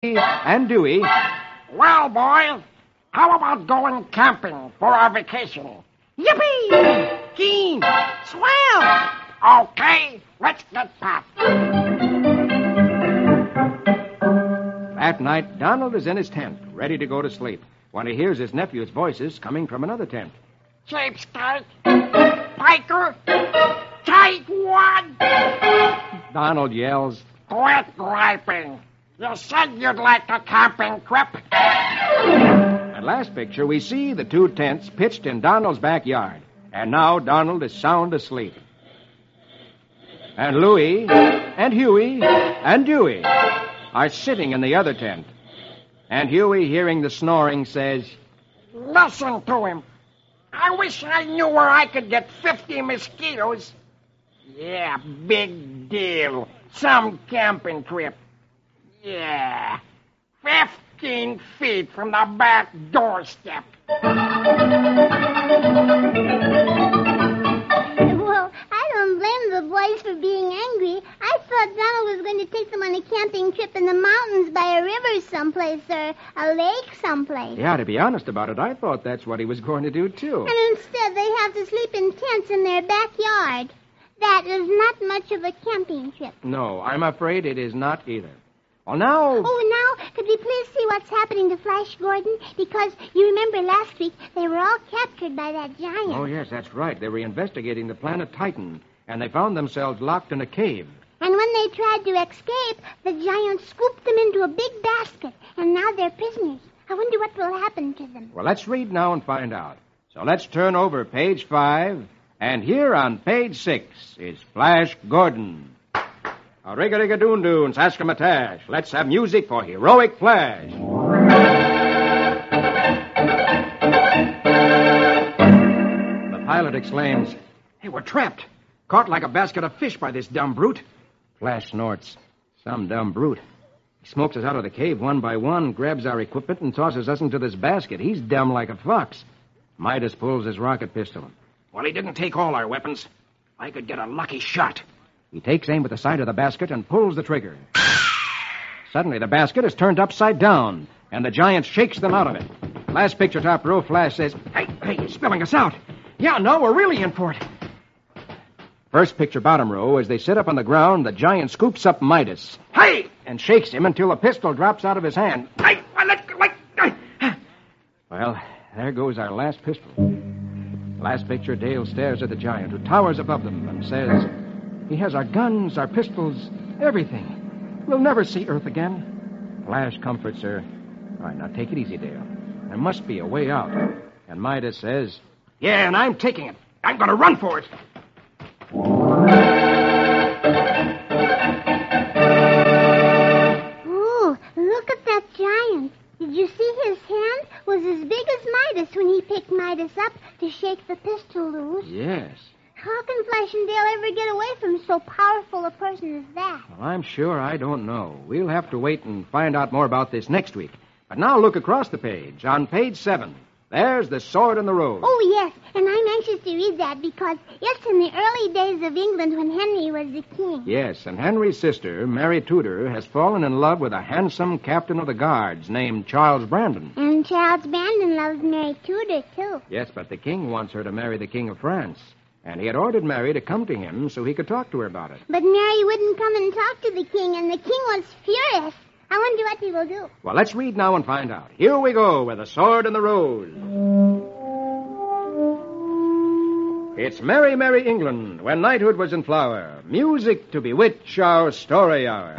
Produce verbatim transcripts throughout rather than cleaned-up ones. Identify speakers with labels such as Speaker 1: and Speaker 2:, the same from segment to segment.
Speaker 1: and Dewey.
Speaker 2: Well, boys, how about going camping for our vacation?
Speaker 3: Yippee!
Speaker 1: Gene!
Speaker 3: Swell!
Speaker 2: Okay, let's get packed.
Speaker 1: That night, Donald is in his tent, ready to go to sleep, when he hears his nephew's voices coming from another tent.
Speaker 2: Cheapskate, piker, tight one.
Speaker 1: Donald yells,
Speaker 2: Quit griping. You said you'd like a camping trip.
Speaker 1: At last picture, we see the two tents pitched in Donald's backyard. And now Donald is sound asleep. And Louie and Huey and Dewey are sitting in the other tent. And Huey, hearing the snoring, says,
Speaker 2: Listen to him. I wish I knew where I could get fifty mosquitoes. Yeah, big deal. Some camping trip. Yeah, fifteen feet from the back doorstep.
Speaker 4: Well, I don't blame the boys for being angry. I thought Donald was going to take them on a camping trip in the mountains by a river someplace or a lake someplace.
Speaker 1: Yeah, to be honest about it, I thought that's what he was going to do, too.
Speaker 4: And instead, they have to sleep in tents in their backyard. That is not much of a camping trip.
Speaker 1: No, I'm afraid it is not either. Well, now...
Speaker 4: Oh, now, could we please see what's happening to Flash Gordon? Because you remember last week they were all captured by that giant.
Speaker 1: Oh, yes, that's right. They were investigating the planet Titan, and they found themselves locked in a cave.
Speaker 4: And when they tried to escape, the giant scooped them into a big basket, and now they're prisoners. I wonder what will happen to them.
Speaker 1: Well, let's read now and find out. So let's turn over page five, and here on page six is Flash Gordon. A rig-a-rig-a-doon-doon, Saskatoon. Let's have music for Heroic Flash. The pilot exclaims, Hey, we're trapped. Caught like a basket of fish by this dumb brute. Flash snorts. Some dumb brute. He smokes us out of the cave one by one, grabs our equipment, and tosses us into this basket. He's dumb like a fox. Midas pulls his rocket pistol. Well, he didn't take all our weapons. I could get a lucky shot. He takes aim at the side of the basket and pulls the trigger. Suddenly, the basket is turned upside down, and the giant shakes them out of it. Last picture, top row, Flash says, Hey, hey, he's spilling us out. Yeah, no, we're really in for it. First picture, bottom row, as they sit up on the ground, the giant scoops up Midas. Hey! And shakes him until the pistol drops out of his hand. Hey, let go, let Well, there goes our last pistol. Last picture, Dale stares at the giant, who towers above them and says, He has our guns, our pistols, everything. We'll never see Earth again. Flash comforts her. All right, now take it easy, Dale. There must be a way out. And Midas says, Yeah, and I'm taking it. I'm going to run for it.
Speaker 4: Oh, look at that giant. Did you see his hand was as big as Midas when he picked Midas up to shake the pistol loose?
Speaker 1: Yes.
Speaker 4: How can Flash and Dale ever get away from so powerful a person as that?
Speaker 1: Well, I'm sure I don't know. We'll have to wait and find out more about this next week. But now look across the page. On page seven, there's the sword in the road.
Speaker 4: Oh, yes, and I'm anxious to read that because it's in the early days of England when Henry was the king.
Speaker 1: Yes, and Henry's sister, Mary Tudor, has fallen in love with a handsome captain of the guards named Charles Brandon.
Speaker 4: And Charles Brandon loves Mary Tudor, too.
Speaker 1: Yes, but the king wants her to marry the King of France. And he had ordered Mary to come to him so he could talk to her about it.
Speaker 4: But Mary wouldn't come and talk to the king, and the king was furious. I wonder what he will do.
Speaker 1: Well, let's read now and find out. Here we go with The Sword and the Rose. It's merry, merry England, when knighthood was in flower. Music to bewitch our story hour.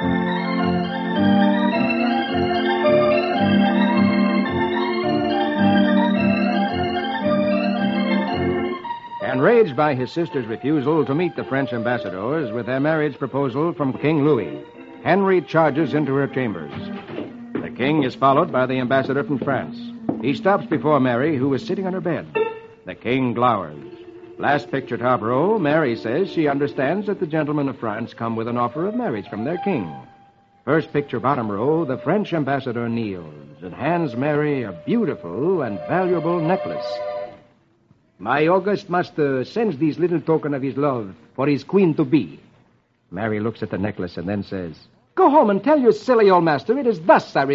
Speaker 1: Enraged by his sister's refusal to meet the French ambassadors with their marriage proposal from King Louis, Henry charges into her chambers. The king is followed by the ambassador from France. He stops before Mary, who is sitting on her bed. The king glowers. Last picture, top row, Mary says she understands that the gentlemen of France come with an offer of marriage from their king. First picture, bottom row, the French ambassador kneels and hands Mary a beautiful and valuable necklace. My august master sends this little token of his love for his queen-to-be. Mary looks at the necklace and then says, Go home and tell your silly old master it is thus I